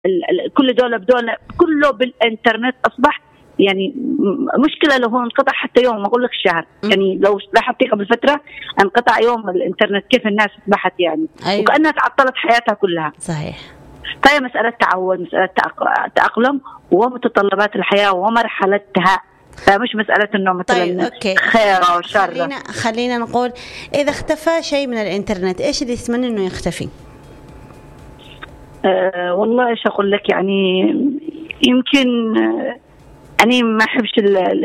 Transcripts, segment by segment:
كل دولة بدولة كله بالإنترنت أصبح يعني مشكلة. لو هو انقطع حتى يوم، ما أقول لك شهر، يعني لو لاحظتي قبل فترة انقطع يوم الإنترنت، كيف الناس أصبحت يعني أيوة. وكأنها تعطلت حياتها كلها. صحيح. فهي مسألة تعود، مسألة تأقلم ومتطلبات الحياة ومرحلتها، فمش مسألة إنه مثلا طيب أوكي. خير أو شر. خلينا نقول إذا اختفى شيء من الإنترنت إيش اللي يتمنى إنه يختفي؟ والله إيش أقول لك، يعني يمكن أنا ما أحبش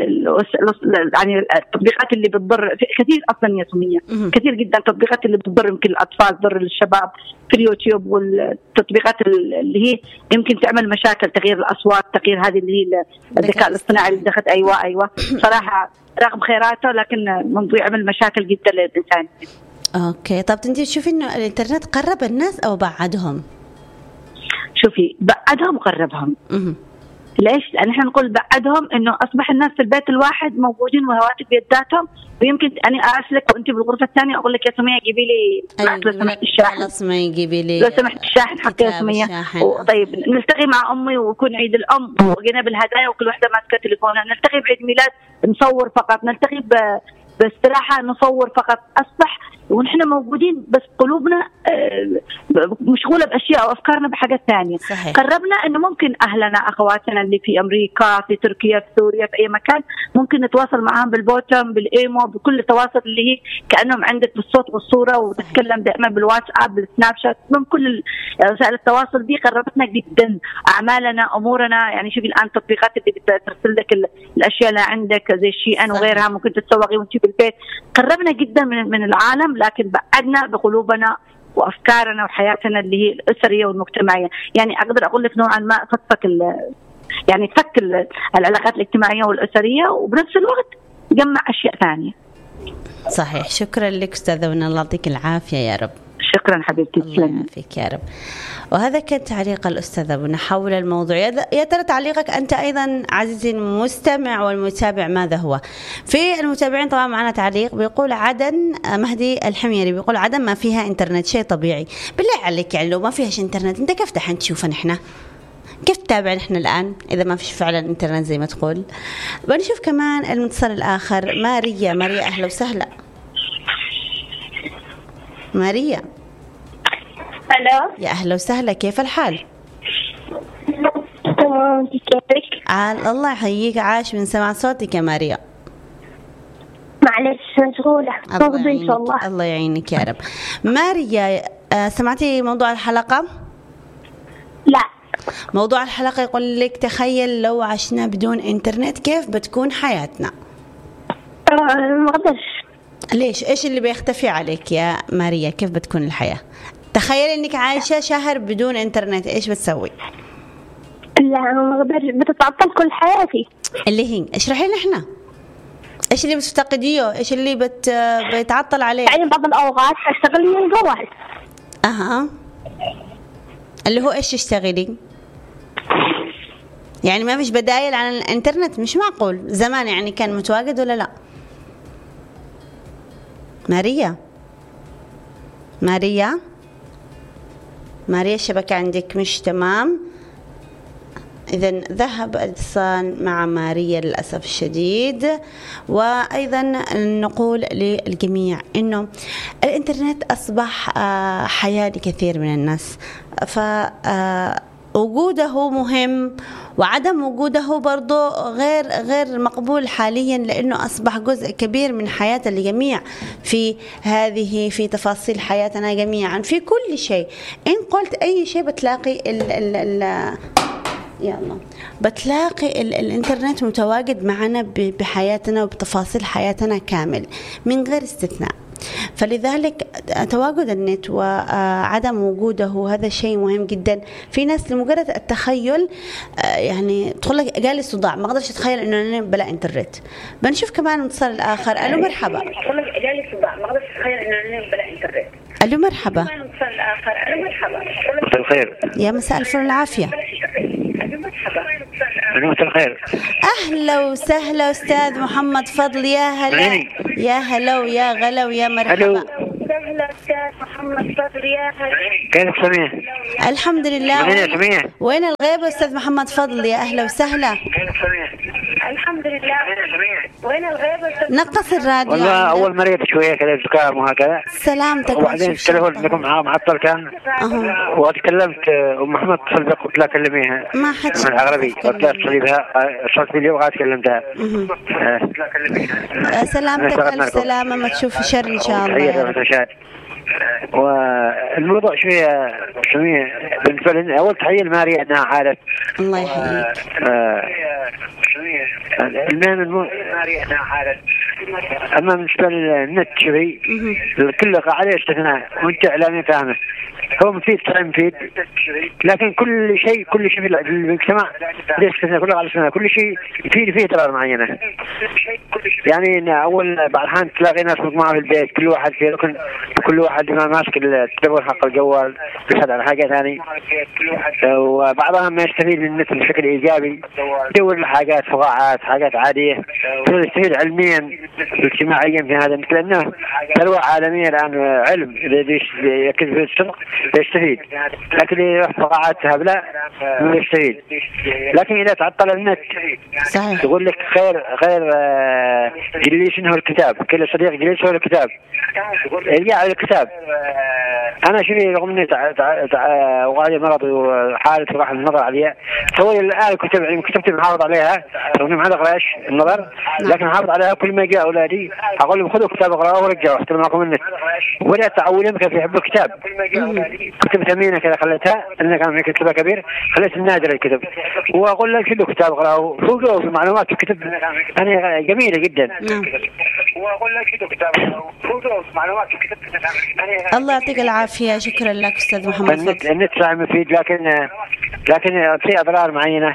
يعني التطبيقات اللي بتضر كثير أصلا يا سمية، كثير جدا التطبيقات اللي بتضر يمكن الأطفال، تضر الشباب في اليوتيوب، والتطبيقات اللي هي يمكن تعمل مشاكل، تغيير الأصوات، تغيير هذه اللي هي الذكاء الاصطناعي اللي دخلت. أيوة صراحة رغم خيراته لكن موضوع يعمل مشاكل جدا للإنسان. أوكي. طب أنت تشوفي إنه الإنترنت قرب الناس أو بعدهم؟ شوفي بعدهم وقربهم. ليش؟ لأن احنا نقول بعدهم إنه أصبح الناس في البيت الواحد موجودين وهواتف بيداتهم، ويمكن أنا أرسلك وأنت بالغرفة الثانية أقول لك يا سمية جيبي لي لو سمحت الشاحن، خلاص ما يجيبي لي لو سمحت الشاحن حتى يا سمية. طيب نلتقي مع أمي ويكون عيد الأم وجينا بالهدايا وكل واحدة ماسكة تليفونها، نلتقي بعيد ميلاد نصور فقط، نلتقي باستراحة نصور فقط. أصبح ونحن موجودين بس قلوبنا مشغولة بأشياء وأفكارنا بحاجات ثانية. صحيح. قربنا إنه ممكن أهلنا أخواتنا اللي في أمريكا، في تركيا، في سوريا، في أي مكان ممكن نتواصل معهم بالبوتم، بالإيمو، بكل التواصل اللي هي كأنهم عندك بالصوت والصورة، وتتكلم دائما بالواتساب، بالسناب شات، من كل وسائل التواصل دي قربتنا جدا أعمالنا، أمورنا. يعني شوفي الآن التطبيقات اللي بترسل لك الأشياء اللي عندك زي شيئا وغيرها، ممكن تتسوقي وانت بالبيت. قربنا جدا من العالم، لكن بعدنا بقلوبنا وأفكارنا وحياتنا اللي هي الأسرية والمجتمعية. يعني أقدر أقول لك نوعا ما يعني تفك العلاقات الاجتماعية والأسرية، وبنفس الوقت جمع أشياء ثانية. صحيح. شكرا لك أستاذة ونال، الله يعطيك العافية يا رب. شكرا حبيبتي، الله يعافيك يا رب. وهذا كان تعليق الأستاذة بنا حول الموضوع. يا ترى تعليقك أنت أيضا عزيزي المستمع والمتابع ماذا هو؟ في المتابعين طبعا معنا تعليق بيقول عدن، مهدي الحميري بيقول عدن ما فيها إنترنت، شيء طبيعي. بالله عليك يعني لو ما فيهاش إنترنت أنت كيف دحين تشوفنا إحنا؟ كيف تتابع نحن الآن إذا ما فيش فعلا إنترنت زي ما تقول؟ بنشوف كمان المتصل الآخر ماريا. أهلا وسهلا ماريا. ألو. يا أهلا وسهلا، كيف الحال؟ تمام، كيفك؟ الله يحييك، عاش من سمع صوتك يا ماريا. معلش مشغولة. إن شاء الله. الله يعينك يا رب. ماريا، سمعتي موضوع الحلقة؟ لا. موضوع الحلقة يقول لك تخيل لو عشنا بدون إنترنت كيف بتكون حياتنا؟ ما أقدرش. ليش؟ إيش اللي بيختفي عليك يا ماريا؟ كيف بتكون الحياة؟ تخيل إنك عايشة شهر بدون إنترنت، إيش بتسوي؟ لا ما أقدرش، بتتعطل كل حياتي. اللي هي اشرحي لنا إحنا إيش اللي بتفتقديه، إيش اللي بيتعطل عليه؟ يعني بعض الأوقات أشتغل من الجوال. اللي هو إيش تشتغلي؟ يعني ما فيش بدايل عن الإنترنت؟ مش معقول. زمان يعني كان متواجد ولا لا؟ ماريا الشبكة عندك مش تمام. إذن ذهب الاتصال مع ماريا للأسف الشديد. وأيضا نقول للجميع إنه الإنترنت أصبح حياة لكثير من الناس، فوجوده مهم وعدم وجوده برضو غير مقبول حاليا، لأنه أصبح جزء كبير من حياة الجميع في تفاصيل حياتنا جميعا، في كل شيء. إن قلت أي شيء بتلاقي بتلاقي الإنترنت متواجد معنا بحياتنا وبتفاصيل حياتنا كامل من غير استثناء. فلذلك تواجد النت وعدم وجوده هذا شيء مهم جدا. في ناس لمجرد التخيل يعني تقول لك جالي صداع، ما اقدرش اتخيل انه انا بلا انترنت. بنشوف كمان الاتصال الاخر. الو مرحبا. تقول لك جالي صداع، ما اقدرش اتخيل انه انا بلا انترنت. الو مرحبا. الاتصال الاخر. الو مرحبا. مساء الخير. يا مساء الفل والعافيه. مساء الخير. اهلا وسهلا استاذ محمد فضل. يا هلا يا هلا ويا غلا ويا مرحبا. أهلا أستاذ محمد فضل. يا هلا. كيف سمية؟ الحمد لله. وين الغيبة أستاذ محمد فضل؟ يا أهلا وسهلا. الحمد لله. وين الغيبة؟ نقص الراديو. والله أول مريض شوية كذا زكام وهكذا. سلامتك. وبعدين التليفون لكم معطل كان. وتكلمت محمد اتصل قلت لها كلميها. ما حد. من العربي قلت لها اتصلي بها اتصلت بي وقعدت كلمتها. سلامتك ألف سلامة ما تشوفي شر إن شاء الله. والموضوع شوية بالنسبة لنا أول تحية لماريا أنها عادت. الله يحييك. المهم أما بالنسبة للنت شوي الكل عليه استثناء وأنت إعلامي فاهمه هو مفيد صحيح مفيد لكن كل شيء في المجتمع ليش استثناء كل شيء فيه ضرر معينة يعني أول بعض الأحيان تلاقي ناس مجموعة في البيت كل واحد في ركن كل واحد ما ماسك التليفون حق الجوال يشهد على حاجة ثانية وبعضهم ما يستفيد من النت بشكل إيجابي يدور حاجات فقاعات حاجات عادية يستفيد علميا واجتماعيا في هذا مثل أنه ثروة عالمية الآن علم إذا يركز في الصدق يستفيد لكن يروح فقاعات هبلة ما يستفيد لكن إذا تعطل النت صحيح. يقول لك خير جليس إنه الكتاب كل صديق جليس هو الكتاب يرجع على الكتاب أنا شوي رغم إني وغالي مرض وحالة راح النظر عليها سوي الآن كتب يعني كتبت محافظ عليها رغم إني ما أقرأش النظر لكن محافظ عليها كل ما جاء أولادي أقول لهم خذوا كتاب اقرأوه ورجعوا احترم معكم النت ولا تعودهم كيف يحبوا الكتاب كتب ثمينة كذا خليتها إنه كان كتبها كبير خليت النادر الكتب وأقول لك خذوا كتاب اقرأوه فوقوا في معلومات الكتب يعني جميلة جدا وأقول لك خذوا كتاب فوقوا في معلومات الكتب الله يعطيك العافية. شكرا لك أستاذ محمد. النت صحيح مفيد لكن في أضرار معينة.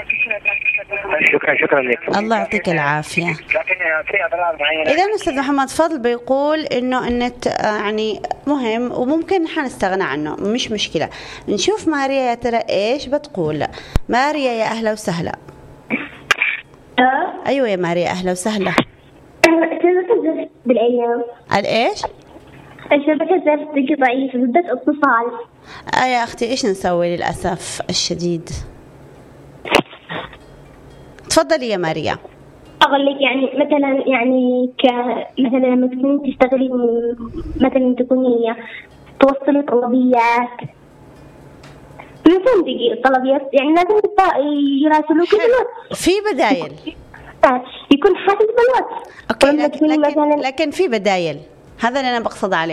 شكرا لك. الله يعطيك العافية. إذا أستاذ محمد فضل بيقول إنه النت يعني مهم وممكن نحن نستغنى عنه مش مشكلة. نشوف ماريا يا ترى إيش بتقول. ماريا يا أهلا وسهلا. أيوة يا ماريا أهلا وسهلا. بالأيام. الإيش؟ الشبكة زادت ضعيفة بدأت اتصال. يا أختي إيش نسوي للأسف الشديد. تفضلي يا ماريا. أقول لك يعني مثلا يعني مثلا لما تكوني تشتغلي مثلا تكوني توصلي طلبيات مثلا تجي الطلبيات يعني لازم يراسلوك بالواتس. في بدايل. يكون حاسس بالواتس. أوكي لكن في بدايل هذا اللي أنا بقصد عليه.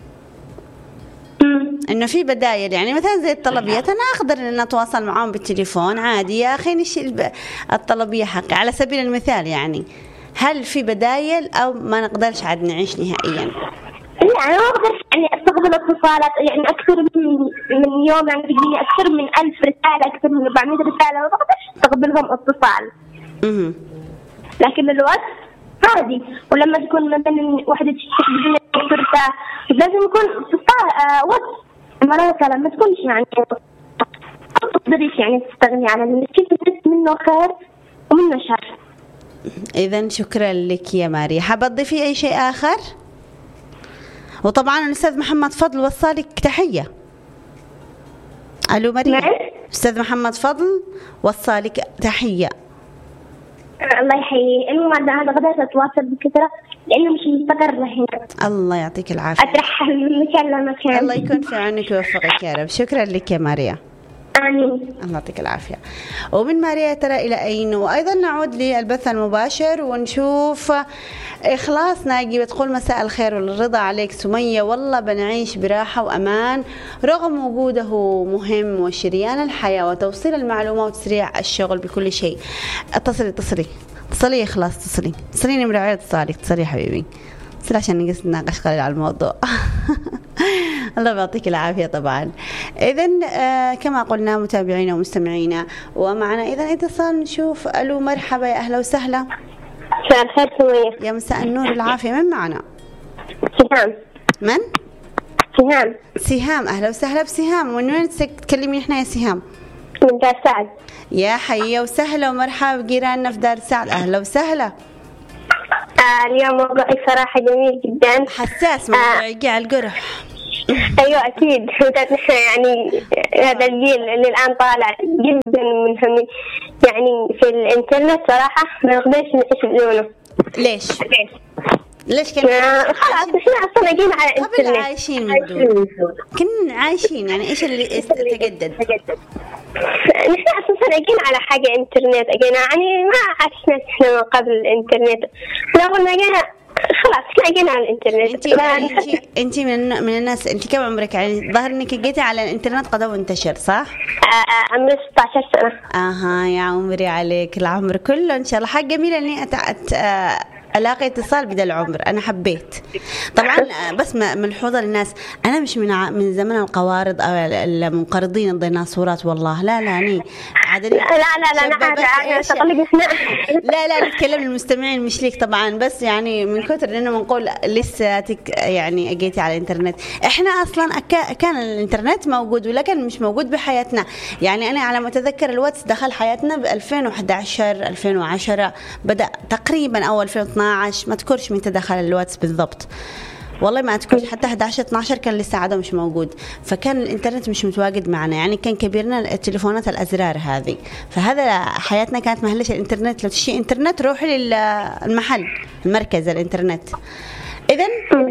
إنه في بدايل يعني مثلا زي الطلبيات أنا أقدر إن أتواصل معهم بالتليفون عادي يا أخي نشيل الطلبية حقي على سبيل المثال يعني هل في بدايل أو ما نقدرش عاد نعيش نهائيا؟ لا أنا ما أقدر يعني أستقبل اتصالات يعني أكثر من يوم يعني تجيني أكثر من 1000 رسالة أكثر من 400 رسالة ما بقدرش أستقبلهم اتصال. لكن الوقت عادي ولما تكون مثلا واحدة تشتغل صرت لازم يكون وقت مراسلة ما تكونش يعني تقدريش يعني تستغني عن المسكين منه خير ومنه شر. إذن شكرا لك يا ماريا. حابة تضيفي أي شيء آخر؟ وطبعا الأستاذ محمد فضل وصالك تحية. ألو ماريا. أستاذ محمد فضل وصالك تحية. الله يحيي. المهم أنا قدرت أتواصل بكثرة لأنه مش مستقر هنا. الله يعطيك العافية. أترحل من مكان لمكان. الله يكون في عونك ويوفقك يا رب. شكرا لك يا ماريا. آمين. الله يعطيك العافية. ومن ماريا ترى إلى أين؟ وأيضا نعود للبث المباشر ونشوف إخلاص ناجي بتقول مساء الخير والرضا عليك سمية والله بنعيش براحة وأمان رغم وجوده مهم وشريان الحياة وتوصيل المعلومة وتسريع الشغل بكل شيء. اتصلي يا إخلاص اتصلي نمرة عيد اتصلي حبيبي اتصلي عشان نقص نناقش قليل على الموضوع. الله يعطيك العافية. طبعا إذن كما قلنا متابعينا ومستمعينا ومعنا إذن اتصال نشوف. ألو مرحبا يا أهلا وسهلا. مساء الخير سمية. يا مساء النور والعافية. من معنا؟ سهام. من؟ سهام. أهلا وسهلا بسهام. من وين تكلمين إحنا يا سهام؟ من دار سعد. يا حية وسهلا ومرحبا بجيراننا في دار سعد. أهلا وسهلا. اليوم موضوعي صراحة جميل جدا حساس موضوع يجي على الجرح. أيوة أكيد. يعني هذا الجيل اللي الآن طالع جدا منهم يعني في الإنترنت صراحة ما نقدرش نعيش بدونه. ليش كنا خلاص احنا اصلا جينا على الانترنت قبل عايشين من دون كنا عايشين يعني ايش اللي تجدد؟ نحن اساسا جينا على حاجه انترنت جينا يعني ما عشنا احنا من قبل الانترنت لو ما جينا خلاص احنا جينا على الانترنت. انت من الناس انت كم عمرك يعني ظهر انك جيتي على الانترنت قد وانتشر صح؟ عمري 16 سنه. يا عمري عليك العمر كله ان شاء الله. حاجه جميله اني ألاقي اتصال بدا العمر. أنا حبيت طبعا بس ملحوظة للناس أنا مش من زمن القوارض أو المنقرضين الديناصورات والله لا يعني لا نتكلم للمستمعين مش ليك طبعا بس يعني من كثر إننا بنقول لساتك يعني أجيتي على الإنترنت. إحنا أصلا كان الإنترنت موجود ولكن مش موجود بحياتنا. يعني أنا على ما أتذكر الواتس دخل حياتنا ب 2011 2010 بدأ تقريبا أو 2012 ما تذكرش متى دخل الواتس بالضبط والله ما أذكر حتى 11 12 كان لسه عاده مش موجود. فكان الإنترنت مش متواجد معنا يعني كان كبيرنا التليفونات الأزرار هذه. فهذا حياتنا كانت مهلشة الإنترنت. لو تشي إنترنت روحي للمحل المركز الإنترنت. إذن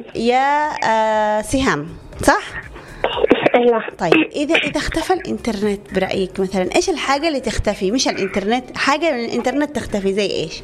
يا سهام صح؟ أيوة. طيب إذا اختفى الإنترنت برأيك مثلا إيش الحاجة اللي تختفي؟ مش الإنترنت حاجة من الإنترنت تختفي زي إيش؟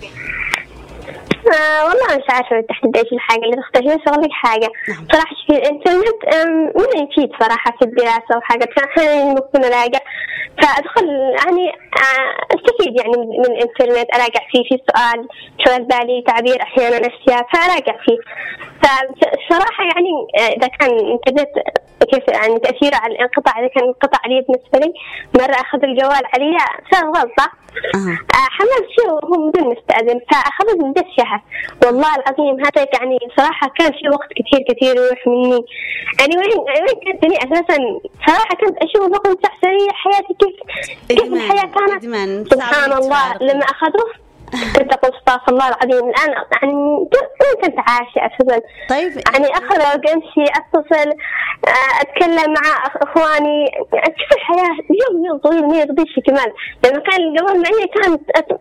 والله مش عارفة تحديد إيش الحاجة اللي تختفي. بس أقول لك حاجة صراحة في الإنترنت من يفيد صراحة في الدراسة وحاجة فأحيانا ممكن ألاقي فأدخل يعني أستفيد يعني من الإنترنت أراجع فيه في سؤال شغل بالي تعبير أحيانا أشياء فأراجع فيه. فصراحة يعني إذا كان الإنترنت كيف يعني تأثيره على الانقطاع إذا كان انقطع علي بالنسبة لي مرة أخذ الجوال علي صار غلطة حملت شيء وهو بدون مستأذن فأخذت من شهر والله العظيم هذا يعني صراحة كان في وقت كثير يروح مني. يعني وين كنت أنا أساسا صراحة كنت أشوف وقت سريع حياتي كيف الحياة كانت سبحان الله لما أخذوه كنت أقول استغفر الله العظيم الآن يعني كنت عايشة أساسا. طيب يعني أخذ أمشي أتصل أتكلم مع إخواني أشوف الحياة يوم طويل ما يرضيش كمان. لما كان الجوال معي كانت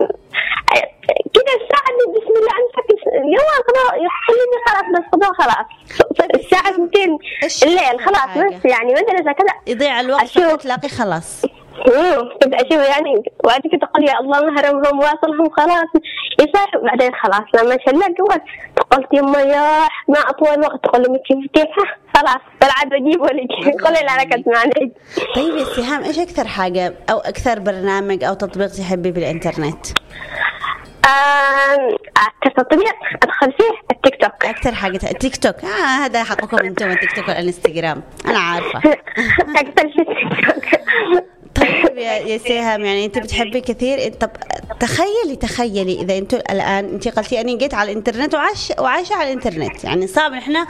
كده ساعدني بسم الله أنفك الجوال خلاص يحلني خلاص بس خلاص الساعة 2 الليل خلاص بس يعني مدرسة كذا يضيع الوقت تلاقي خلاص كنت أشوف يعني وقت كنت أقول يا الله هرمهم واصلهم خلاص يصيح بعدين خلاص لما شلنا الجوال قلت يما يا ما أطول وقت تقول لي كيف خلاص طلعت بجيب ولا كل اللي أنا كنت معنا. طيب يا سهام إيش أكثر حاجة أو أكثر برنامج أو تطبيق تحبي بالإنترنت؟ أكثر تطبيق أدخل فيه التيك توك. أكثر حاجة التيك توك هذا حقكم أنتم التيك توك والإنستغرام أنا عارفة. أكثر شيء التيك توك. طيب يا سهام يعني أنت بتحبي كثير. طب تخيلي إذا أنتوا الآن أنت قلتي أني جيت على الإنترنت وعايشة على الإنترنت يعني صعب إحنا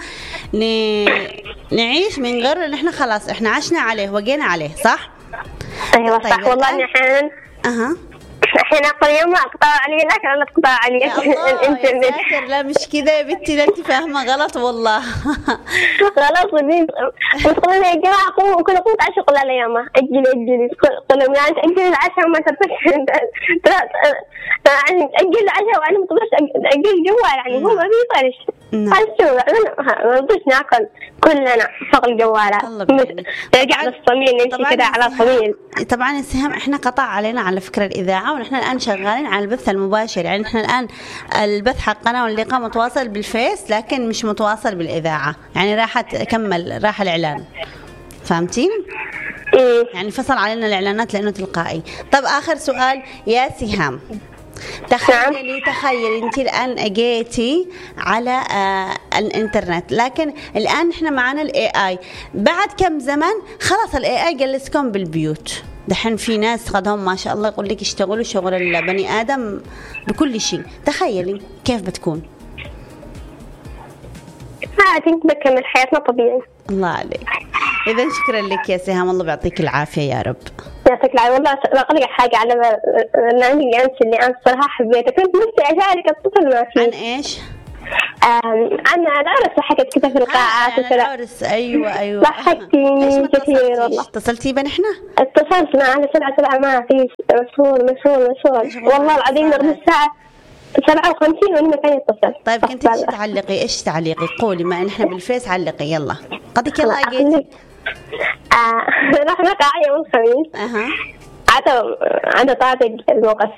نعيش من غير إن إحنا خلاص إحنا عشنا عليه وجينا عليه صح؟ أيوة طيب صح والله أحيانا أحيانا أقول يوم أقطع علي لكن أنا أقطع علي الإنترنت. لا مش كذا يا بنتي لا أنت فاهمة غلط والله. غلط ودين وتقول لي يا جماعة قوموا كل قوم تعشوا قل لا يا ما أجلي قلوا يعني تأجل العشاء وما ترفش يعني تأجل العشاء وأنا ما تقدرش أجل الجوال يعني هو ما بيطرش. هالشو ما رضيش ناكل كلنا فوق الجوالات نرجع للصميل نمشي كذا على صميل. طبعا السهام إحنا قطع علينا على فكرة الإذاعة ونحن الآن شغالين على البث المباشر. يعني نحن الآن البث حقنا واللقاء متواصل بالفيس لكن مش متواصل بالإذاعة. يعني راح الإعلان فهمتين؟ يعني فصل علينا الإعلانات لأنه تلقائي. طب آخر سؤال يا سهام تخيلي انت الان اجيتي على الانترنت لكن الان احنا معنا الاي اي. بعد كم زمن خلاص الاي اي جلسكم بالبيوت. دحين في ناس قدهم ما شاء الله يقول لك يشتغلوا شغل البني ادم بكل شيء. تخيلي كيف بتكون؟ عادي بكمل حياتنا طبيعي. الله عليك. إذا شكرا لك يا سهام الله بيعطيك العافية يا رب. يعطيك العافية والله بقول لك حاجة على برنامج اللي أنت صراحة حبيته كنت نفسي أشارك الطفل ما فيه. عن إيش؟ عن العرس حكت كذا في القاعات العرس. أيوة ضحكتني كثير والله. اتصلتي بنا إحنا؟ اتصلت معنا 7 ما فيش مشغول والله العظيم من الساعة 57 وأنا ما كان يتصل. طيب كنت إيش تعليقي؟ قولي ما إحنا بالفيس علقي يلا قدك يلا أجيتي. رحنا قاعة يوم الخميس. عاد طاعة الوقت.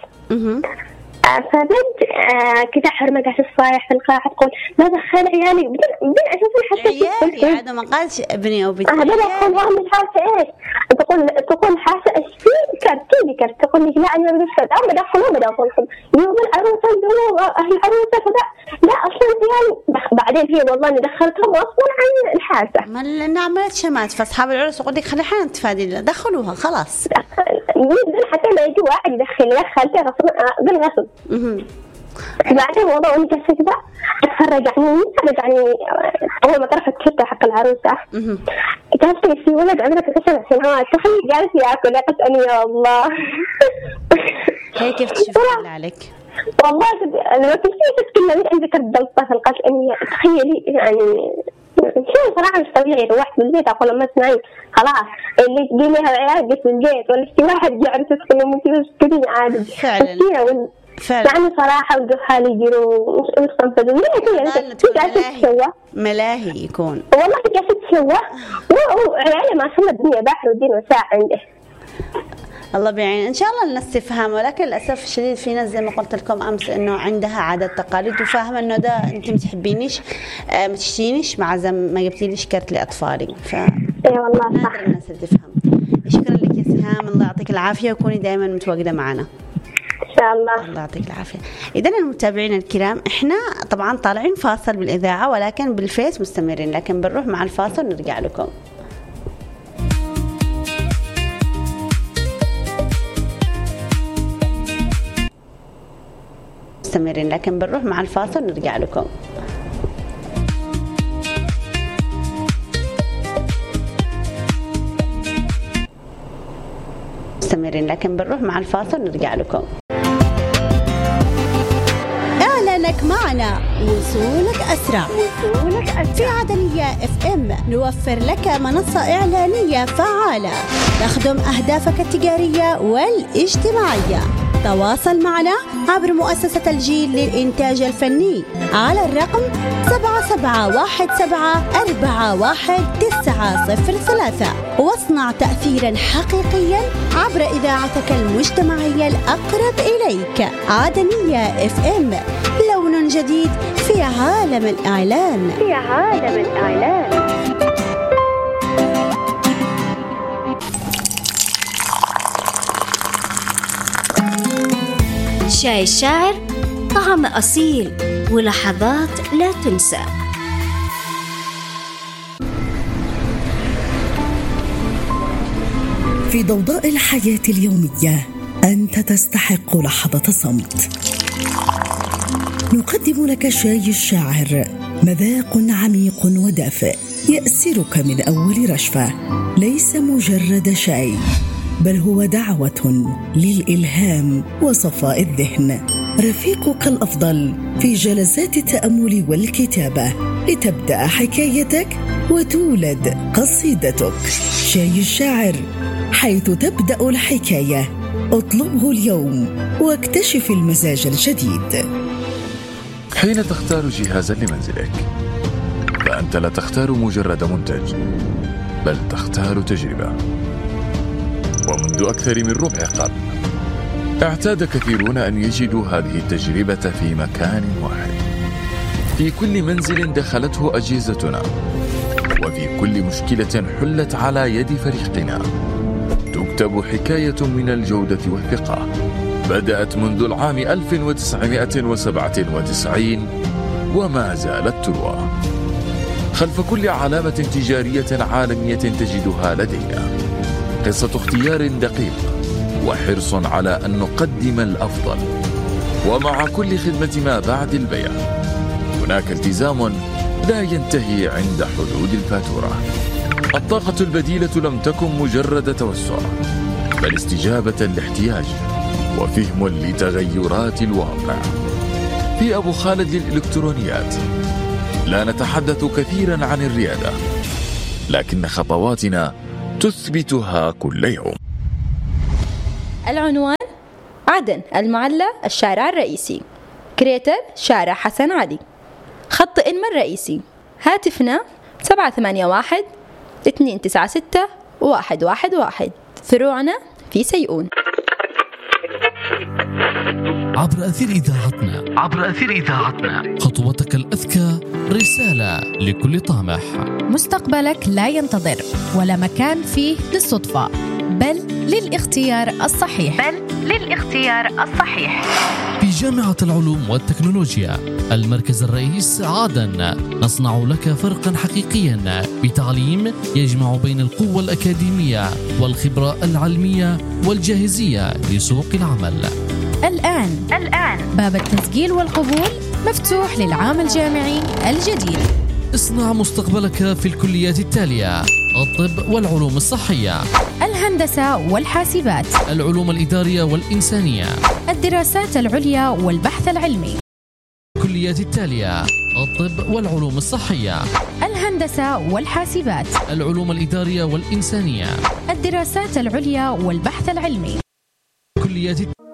فبنت كذا حرمة قاعدة تصايح في القاعة تقول ما دخل عيالي بدون أساسا حتى عيالي هذا ما قالش ابني أو بنتي. بدأ يقول والله مش عارفة إيش تقول حاسة إيش في كرت تقول لي لا أنا بدي أدخلهم يوم العروسة العروسة فدا لا أصلا يعني بعدين هي والله إني دخلتهم أصلا عن الحاسة ما لأن عملت شمات فأصحاب العرس يقول لك خلي حنا نتفادي دخلوها خلاص حتى ما يجي واحد يدخلتها بالغصب. بعدين والله وأنا جالسة كذا أتفرج يعني أول ما طرفت شرطة حق العروسة جالسة في ولد عمره 9 سنوات تخيل جالس يأكل قلت أنا يا الله. هي كيف تشوفي بالله عليك؟ والله أنا ما كنت أتكلم عن ذكر الدلطة في القتل أني تخيلي يعني شيء صراحة مش طبيعي. روحت بالبيت أقول لما اسمعي خلاص اللي تجينيها العيال قلت بالبيت ولا في واحد يعرف تتكلم وتسكتين عادي فعلا يعني صراحة وجوها لي يجروا مستنفذين ملاهي يكون والله جالسة تسوى وعيالي ما شاء الله الدنيا بحر ودين وساعة عنده. الله بيعين إن شاء الله الناس تفهم ولكن للأسف الشديد في ناس زي ما قلت لكم أمس إنه عندها عادات تقاليد وفاهمة إنه ده أنت متحبينيش ما تشتينيش مع ما جبتيليش كرت لأطفالي إيه والله صح الناس اللي تفهم. شكرا لك يا سهام الله يعطيك العافية وكوني دائما متواجدة معنا إن شاء الله. الله يعطيك العافية. إذن المتابعين الكرام إحنا طبعا طالعين فاصل بالإذاعة ولكن بالفيس مستمرين لكن بنروح مع الفاصل ونرجع لكم. مستمرين لكن بنروح مع الفاصل ونرجع لكم. مستمرين لكن بنروح مع الفاصل ونرجع لكم. إعلانك معنا وصولك أسرع. في عدنية FM نوفر لك منصة إعلانية فعالة تخدم أهدافك التجارية والاجتماعية. تواصل معنا عبر مؤسسة الجيل للإنتاج الفني على الرقم 7717411903 واصنع تأثيرا حقيقيا عبر إذاعتك المجتمعية الأقرب إليك. عدنية FM لون جديد في عالم الإعلان. شاي الشاعر طعم أصيل ولحظات لا تنسى. في ضوضاء الحياة اليومية أنت تستحق لحظة صمت. نقدم لك شاي الشاعر، مذاق عميق ودافئ يأسرك من أول رشفة. ليس مجرد شاي بل هو دعوة للإلهام وصفاء الذهن. رفيقك الأفضل في جلسات التأمل والكتابة لتبدأ حكايتك وتولد قصيدتك. شاي الشاعر، حيث تبدأ الحكاية. اطلبه اليوم واكتشف المزاج الجديد. حين تختار جهازا لمنزلك فأنت لا تختار مجرد منتج بل تختار تجربة. ومنذ أكثر من ربع قرن اعتاد كثيرون أن يجدوا هذه التجربة في مكان واحد. في كل منزل دخلته أجهزتنا وفي كل مشكلة حلت على يد فريقنا تكتب حكاية من الجودة والثقة. بدأت منذ العام 1997 وما زالت تروى. خلف كل علامة تجارية عالمية تجدها لدينا قصة اختيار دقيق وحرص على أن نقدم الأفضل. ومع كل خدمة ما بعد البيع هناك التزام لا ينتهي عند حدود الفاتورة. الطاقة البديلة لم تكن مجرد توسع بل استجابة لاحتياج وفهم لتغيرات الواقع. في أبو خالد للإلكترونيات لا نتحدث كثيرا عن الريادة، لكن خطواتنا تثبتها كل يوم. العنوان: عدن المعلى الشارع الرئيسي. كريتر: شارع حسن علي. خط إنما الرئيسي. هاتفنا 781 296 111. فروعنا في سيئون. عبر أثير إذاعتنا خطوتك الأذكى رسالة لكل طامح. مستقبلك لا ينتظر ولا مكان فيه للصدفة، بل للاختيار الصحيح. في جامعة العلوم والتكنولوجيا المركز الرئيس عدن نصنع لك فرقا حقيقيا بتعليم يجمع بين القوة الأكاديمية والخبرة العلمية والجاهزية لسوق العمل. الآن باب التسجيل والقبول مفتوح للعام الجامعي الجديد. اصنع مستقبلك في الكليات التالية: الطب والعلوم الصحية، الهندسة والحاسبات، العلوم الإدارية والإنسانية، الدراسات العليا والبحث العلمي. الكليات التالية: الطب والعلوم الصحية، الهندسة والحاسبات، العلوم الإدارية والإنسانية، الدراسات العليا والبحث العلمي. كليات